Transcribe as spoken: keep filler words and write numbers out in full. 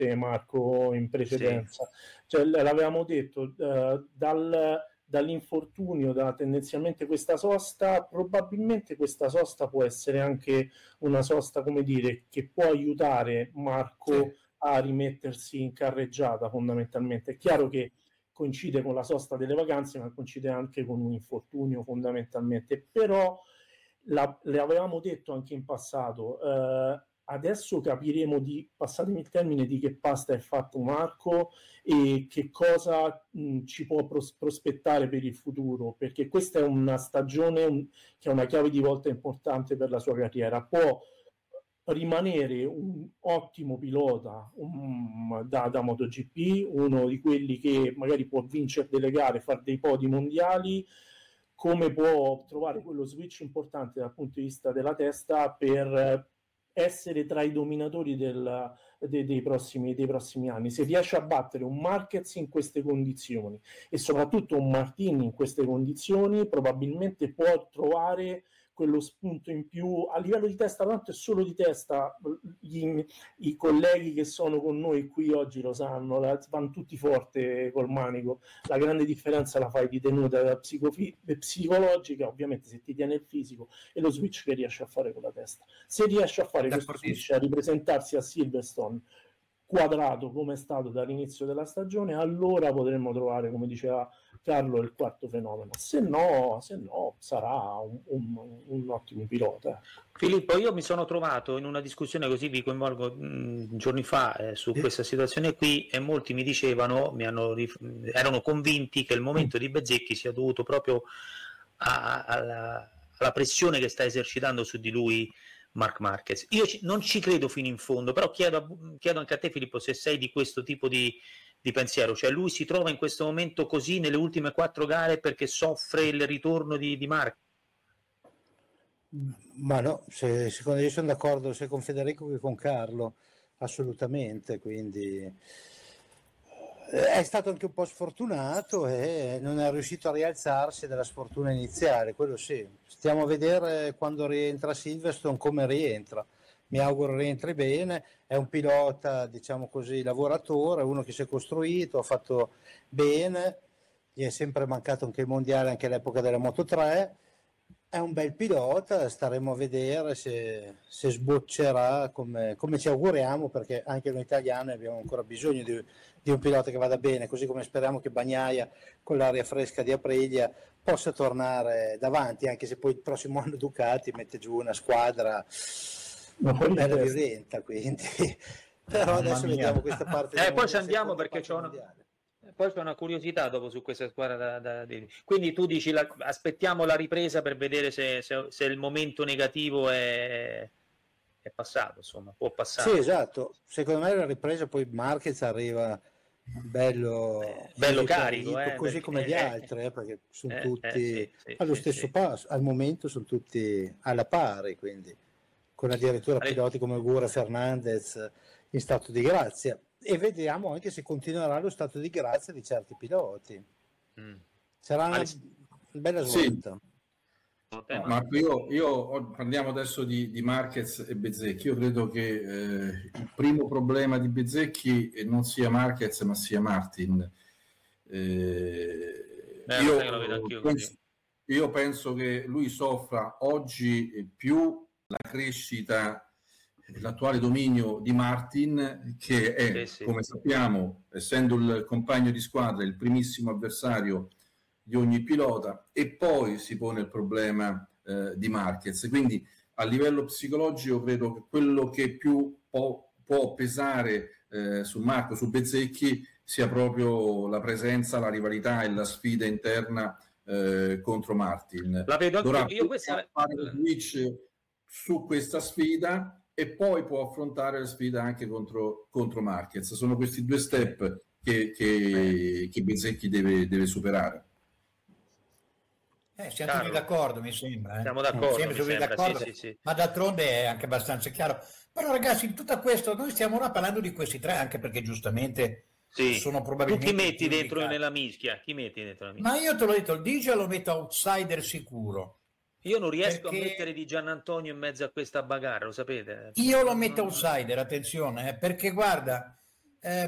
te, Marco, in precedenza. Sì. Cioè, l'avevamo detto, uh, dal, dall'infortunio, da tendenzialmente questa sosta, probabilmente questa sosta può essere anche una sosta, come dire, che può aiutare Marco sì. a rimettersi in carreggiata, fondamentalmente. È chiaro che coincide con la sosta delle vacanze, ma coincide anche con un infortunio, fondamentalmente. Però la, le avevamo detto anche in passato, eh, adesso capiremo, di, passatemi il termine, di che pasta è fatto Marco e che cosa mh, ci può pros- prospettare per il futuro, perché questa è una stagione un, che è una chiave di volta importante per la sua carriera. Può rimanere un ottimo pilota um, da, da MotoGP, uno di quelli che magari può vincere delle gare, fare dei podi mondiali, come può trovare quello switch importante dal punto di vista della testa per essere tra i dominatori del, de, dei, prossimi, dei prossimi anni. Se riesce a battere un Marquez in queste condizioni e soprattutto un Martin in queste condizioni, probabilmente può trovare quello spunto in più a livello di testa, tanto è solo di testa. Gli, i colleghi che sono con noi qui oggi lo sanno, la, vanno tutti forte col manico. La grande differenza la fai di tenuta psicofi- psicologica, ovviamente, se ti tiene il fisico, e lo switch che riesce a fare con la testa. Se riesce a fare questo switch, a ripresentarsi a Silverstone quadrato come è stato dall'inizio della stagione, allora potremmo trovare, come diceva Carlo, il quarto fenomeno. Se no, se no sarà un, un, un ottimo pilota. Filippo, io mi sono trovato in una discussione, così vi coinvolgo, mh, giorni fa eh, su questa situazione qui, e molti mi dicevano, mi hanno, erano convinti che il momento di Bezzecchi sia dovuto proprio a, a, alla, alla pressione che sta esercitando su di lui Marc Marquez. Io ci, non ci credo fino in fondo, però chiedo, chiedo anche a te, Filippo, se sei di questo tipo di, di pensiero, cioè lui si trova in questo momento così nelle ultime quattro gare perché soffre il ritorno di, di Marquez. Ma no, se, secondo me, io sono d'accordo sia con Federico che con Carlo, assolutamente, quindi è stato anche un po' sfortunato e non è riuscito a rialzarsi dalla sfortuna iniziale, quello sì. Stiamo a vedere quando rientra Silverstone come rientra. Mi auguro rientri bene, è un pilota, diciamo così, lavoratore, uno che si è costruito, ha fatto bene, gli è sempre mancato anche il mondiale, anche all'epoca della Moto tre. È un bel pilota, staremo a vedere se, se sboccerà come, come ci auguriamo, perché anche noi italiani abbiamo ancora bisogno di, di un pilota che vada bene, così come speriamo che Bagnaia con l'aria fresca di Aprilia possa tornare davanti, anche se poi il prossimo anno Ducati mette giù una squadra bella violenta, quindi però adesso vediamo questa parte. Eh, poi ci andiamo perché c'è una... Poi c'è una curiosità dopo su questa squadra da, da, da... Quindi tu dici la, aspettiamo la ripresa per vedere se, se, se il momento negativo è, è passato, insomma, può passare. Sì, esatto, secondo me la ripresa poi Marquez arriva bello, eh, bello carico, eh, così perché, come gli eh, altri, eh, perché sono eh, tutti eh, sì, sì, allo sì, stesso sì. passo, al momento sono tutti alla pari, quindi con addirittura piloti come Gura Fernandez in stato di grazia. E vediamo anche se continuerà lo stato di grazia di certi piloti. Mm. Sarà una Aless- bella svolta. Sì. No, Marco, io, io parliamo adesso di, di Marquez e Bezzecchi. Io credo che eh, il primo problema di Bezzecchi non sia Marquez, ma sia Martin. Eh, Beh, io, lo vedo anch'io penso, io penso che lui soffra oggi più la crescita, l'attuale dominio di Martin, che è, sì, sì, come sappiamo, essendo il compagno di squadra, il primissimo avversario di ogni pilota, e poi si pone il problema eh, di Marquez. Quindi a livello psicologico credo che quello che più può, può pesare eh, su Marco, su Bezzecchi, sia proprio la presenza, la rivalità e la sfida interna eh, contro Martin. La vedo dovrà io questa... fare un switch su questa sfida e poi può affrontare la sfida anche contro, contro Marquez. Sono questi due step che, che, che Bezzecchi deve, deve superare. Eh, siamo tutti d'accordo, mi sembra. Eh. Siamo d'accordo, siamo mi sembra, d'accordo, sì, sì, sì. Ma d'altronde è anche abbastanza chiaro. Però ragazzi, in tutto questo, noi stiamo ora parlando di questi tre, anche perché giustamente sì. sono probabilmente... Tu chi metti dentro indicati. Nella mischia? Chi metti dentro la mischia? Ma io te l'ho detto, il D J lo metto outsider sicuro. Io non riesco perché... a mettere di Gianantonio in mezzo a questa bagarre, lo sapete? Io lo metto outsider, attenzione, eh, perché guarda, Eh,